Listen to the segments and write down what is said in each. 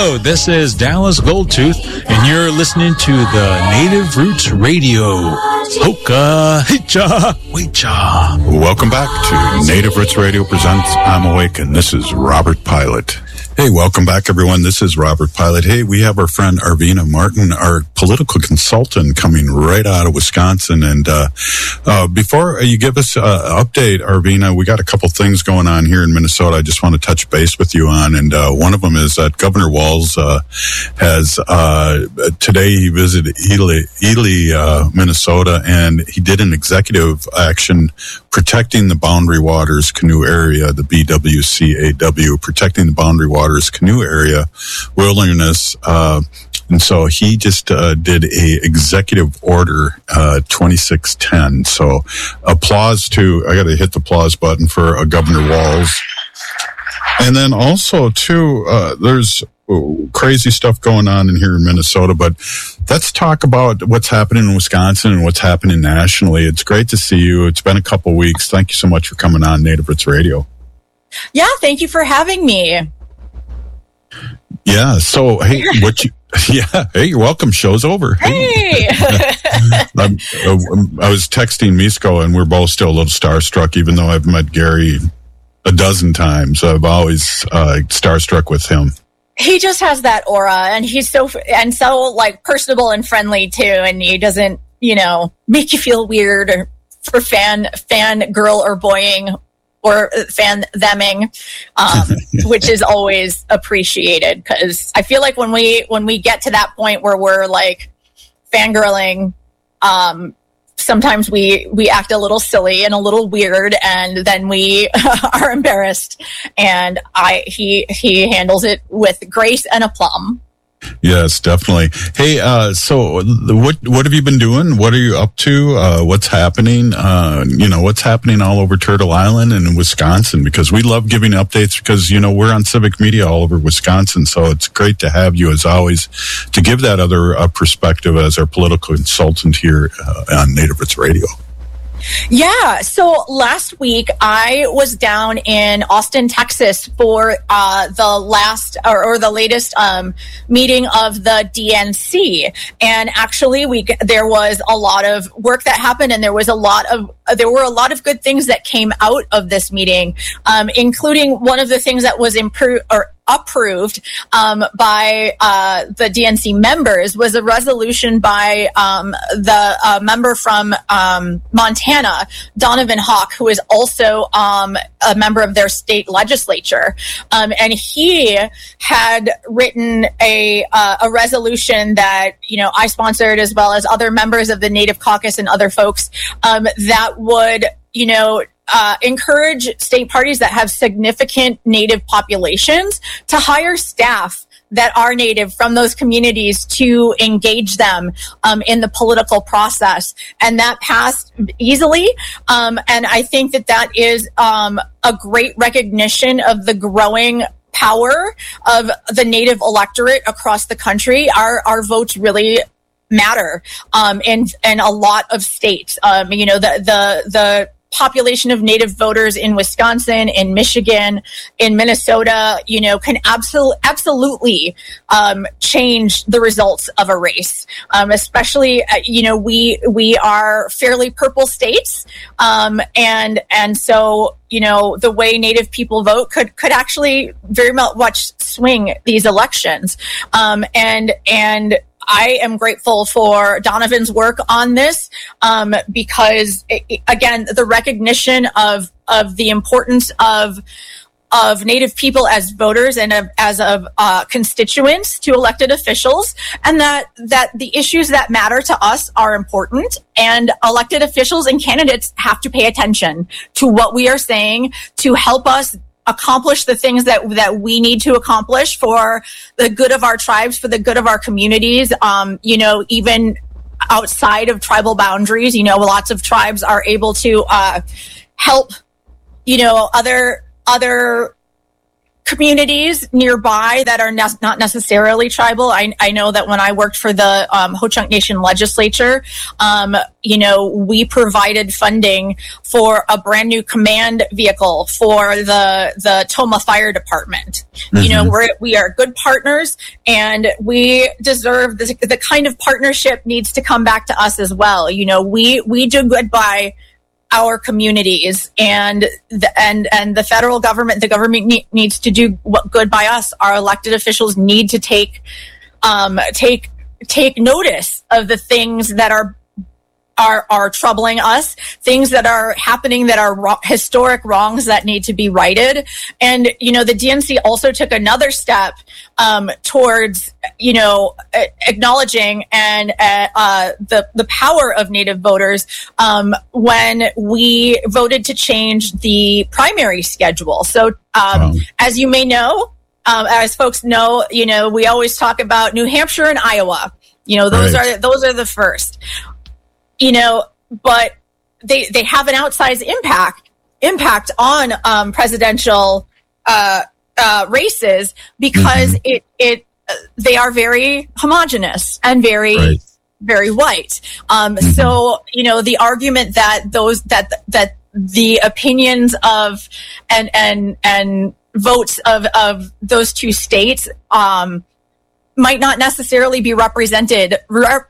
Hello, this is Dallas Goldtooth, and you're listening to the Native Roots Radio. Hoka, hicha, wecha. Welcome back to Native Roots Radio presents I'm Awake, and this is Robert Pilot. Hey, welcome back, everyone. This is Robert Pilot. Hey, we have our friend Arvina Martin, our political consultant, coming right out of Wisconsin. And before you give us an update, Arvina, we got a couple things going on here in Minnesota I just want to touch base with you on. And one of them is that Governor Walz has today he visited Ely, Minnesota, and he did an executive action protecting the Boundary Waters Canoe Area, the BWCAW, protecting the Boundary Waters Canoe Area Wilderness. And so he just did a executive order 2610. So applause to, I got to hit the applause button for Governor Walz. And then also, too, there's crazy stuff going on in here in Minnesota, but let's talk about what's happening in Wisconsin and what's happening nationally. It's great to see you. It's been a couple weeks. Thank you so much for coming on Native Roots Radio. Yeah, thank you for having me. Yeah, so, hey, hey, you're welcome. Show's over. Hey! I was texting Misko, and we're both still a little starstruck, even though I've met Gary a dozen times. I've always starstruck with him. He just has that aura, and he's so like personable and friendly too, and he doesn't, make you feel weird or for fan girl or boying or fan theming, which is always appreciated, because I feel like when we get to that point where we're like fangirling, sometimes we act a little silly and a little weird, and then we are embarrassed. And he handles it with grace and aplomb. Yes, definitely. Hey, so what have you been doing? What are you up to? What's happening? What's happening all over Turtle Island and in Wisconsin? Because we love giving updates because, we're on civic media all over Wisconsin. So it's great to have you, as always, to give that other perspective as our political consultant here on Native Roots Radio. Yeah, so last week I was down in Austin, Texas for the latest meeting of the DNC, and actually there was a lot of work that happened, and there were a lot of good things that came out of this meeting, including one of the things that was approved by the DNC members was a resolution by the member from Montana, Donovan Hawk, who is also a member of their state legislature, and he had written a resolution that I sponsored, as well as other members of the Native Caucus and other folks, that would encourage state parties that have significant Native populations to hire staff that are Native from those communities to engage them in the political process. And that passed easily. And I think that is a great recognition of the growing power of the Native electorate across the country. Our votes really matter in a lot of states. The population of Native voters in Wisconsin, in Michigan, in Minnesota, can absolutely change the results of a race. Especially, we are fairly purple states, and so the way Native people vote could actually very much swing these elections. And I am grateful for Donovan's work on this, because again, the recognition of the importance of Native people as voters and as constituents to elected officials, and that the issues that matter to us are important, and elected officials and candidates have to pay attention to what we are saying to help us accomplish the things that we need to accomplish for the good of our tribes, for the good of our communities, even outside of tribal boundaries. Lots of tribes are able to help, other communities nearby that are not necessarily tribal. I know that when I worked for the Ho-Chunk Nation legislature, we provided funding for a brand new command vehicle for the Tomah Fire Department. Mm-hmm. We are good partners, and we deserve the kind of partnership needs to come back to us as well. We do good by our communities, and the federal government, the government needs to do good by us. Our elected officials need to take notice of the things that are troubling us, things that are happening that are historic wrongs that need to be righted. And, the DNC also took another step towards, acknowledging and the power of Native voters when we voted to change the primary schedule. So as you may know, as folks know, we always talk about New Hampshire and Iowa. Those are the first. But they have an outsized impact on presidential races because mm-hmm. They are very homogenous and very very white. Mm-hmm. So the argument that that the opinions of and votes of those two states might not necessarily be representative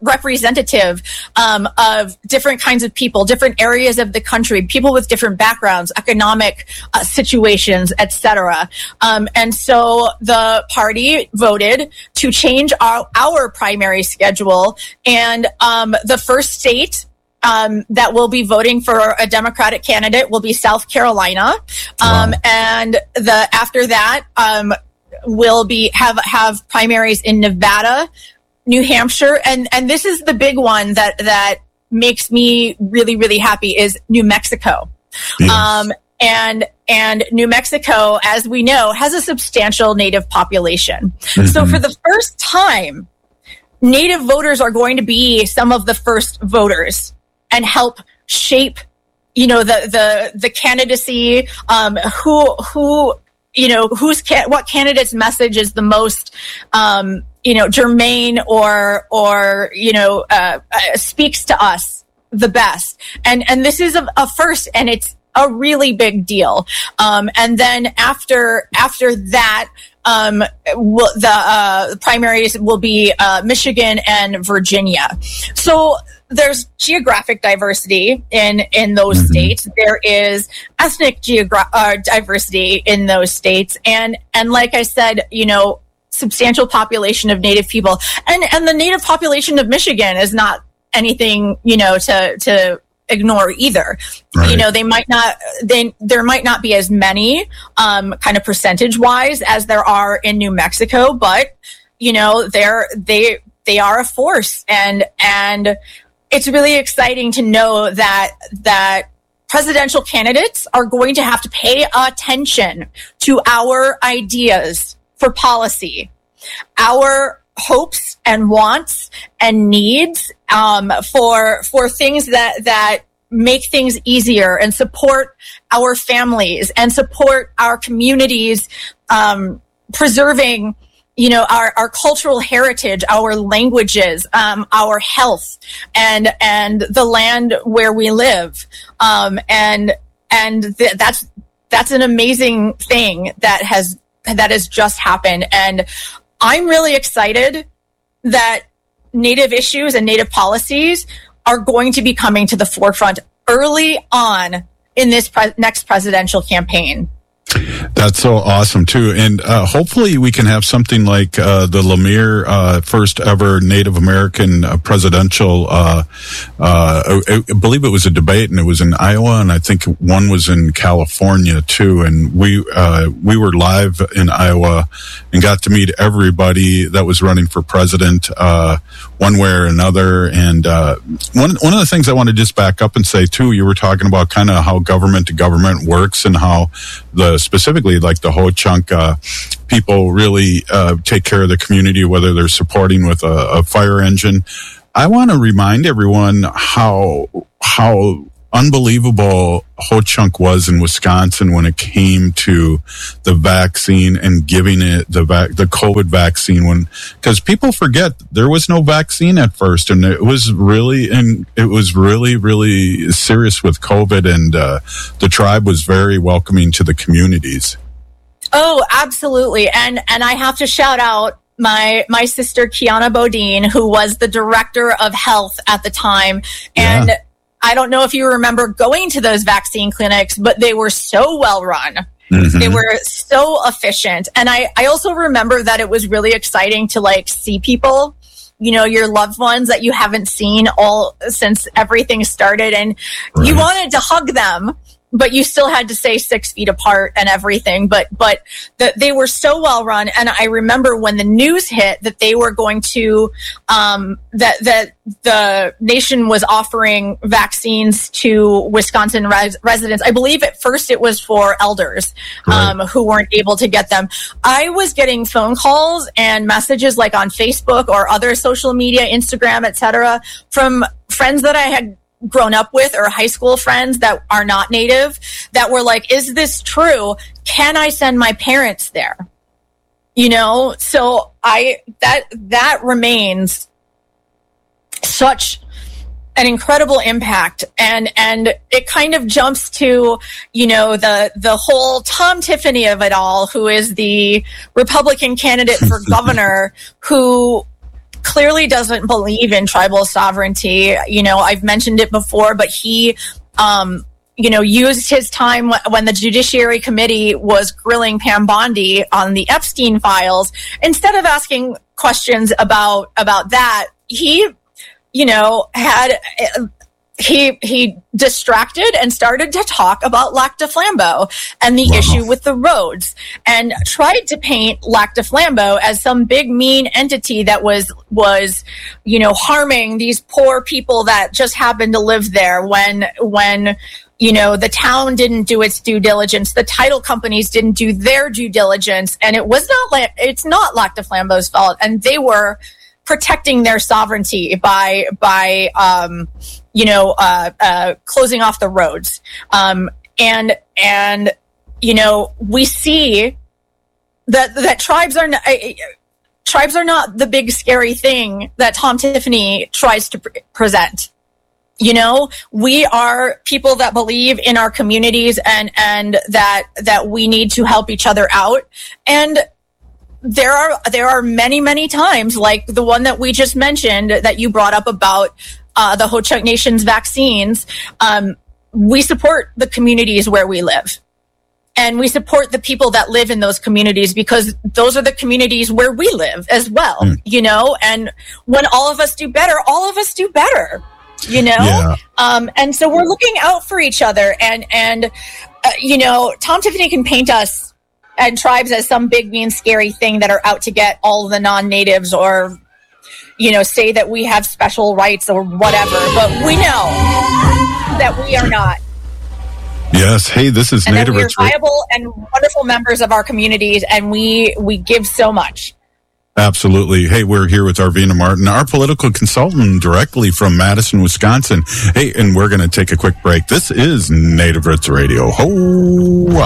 of different kinds of people, different areas of the country, people with different backgrounds, economic situations, etc. And so the party voted to change our primary schedule, and the first state that will be voting for a Democratic candidate will be South Carolina, and after that. Will be have primaries in Nevada, New Hampshire, and this is the big one that makes me really, really happy is New Mexico. Yes. And New Mexico, as we know, has a substantial Native population. Mm-hmm. So for the first time, Native voters are going to be some of the first voters and help shape, the candidacy, what candidate's message is the most, germane or speaks to us the best. And this is a first, and it's a really big deal. And then after that, the primaries will be Michigan and Virginia. So there's geographic diversity in those mm-hmm. states. There is ethnic diversity in those states, and like I said, substantial population of Native people, and the Native population of Michigan is not anything to ignore either. Right. There might not be as many kind of percentage wise as there are in New Mexico, but they are a force, and it's really exciting to know that presidential candidates are going to have to pay attention to our ideas for policy, our hopes and wants and needs for things that make things easier and support our families and support our communities, preserving our cultural heritage, our languages, our health, and the land where we live. That's an amazing thing that has just happened. And I'm really excited that Native issues and Native policies are going to be coming to the forefront early on in this next presidential campaign. That's so awesome too, and hopefully we can have something like the Lemire first ever Native American presidential. I believe it was a debate, and it was in Iowa, and I think one was in California too. And we were live in Iowa and got to meet everybody that was running for president, one way or another. And one of the things I want to just back up and say too, you were talking about kind of how government to government works and how specifically like the Ho-Chunk people really take care of the community, whether they're supporting with a fire engine. I want to remind everyone how unbelievable Ho Chunk was in Wisconsin when it came to the vaccine and giving it the COVID vaccine, because people forget there was no vaccine at first, and it was really serious with COVID, and the tribe was very welcoming to the communities. Oh, absolutely. And I have to shout out my sister, Kiana Bodine, who was the director of health at the time. And I don't know if you remember going to those vaccine clinics, but they were so well run. Mm-hmm. They were so efficient. And I also remember that it was really exciting to like see people, you know, your loved ones that you haven't seen all since everything started. And you wanted to hug them, but you still had to stay 6 feet apart and everything. But they were so well run. And I remember when the news hit that they were going to, that the nation was offering vaccines to Wisconsin residents. I believe at first it was for elders, who weren't able to get them. I was getting phone calls and messages like on Facebook or other social media, Instagram, etc., from friends that I had grown up with or high school friends that are not Native that were like, is this true? Can I send my parents there? You know, so that remains such an incredible impact. And it kind of jumps to, you know, the whole Tom Tiffany of it all, who is the Republican candidate for governor, who clearly doesn't believe in tribal sovereignty. You know, I've mentioned it before, but he, you know, used his time when the Judiciary Committee was grilling Pam Bondi on the Epstein files. Instead of asking questions about that, he, you know, he distracted and started to talk about Lac du Flambeau and the issue with the roads, and tried to paint Lac du Flambeau as some big mean entity that was, you know, harming these poor people that just happened to live there when, you know, the town didn't do its due diligence, the title companies didn't do their due diligence, and it's not Lac du Flambeau's fault, and they were protecting their sovereignty by you know, closing off the roads. And, you know, we see that tribes are not the big scary thing that Tom Tiffany tries to present. You know, we are people that believe in our communities and that we need to help each other out. And there are many, many times, like the one that we just mentioned that you brought up about the Ho-Chunk Nation's vaccines. We support the communities where we live. And we support the people that live in those communities, because those are the communities where we live as well, you know? And when all of us do better, all of us do better, you know? Yeah. And so we're looking out for each other. And you know, Tom Tiffany can paint us and tribes as some big, mean, scary thing that are out to get all the non-natives, or, you know, say that we have special rights or whatever. But we know that we are not. Yes. Hey, this is Native Roots. And we are viable and wonderful members of our communities, and we give so much. Absolutely. Hey, we're here with Arvina Martin, our political consultant directly from Madison, Wisconsin. Hey, and we're going to take a quick break. This is Native Roots Radio. Ho!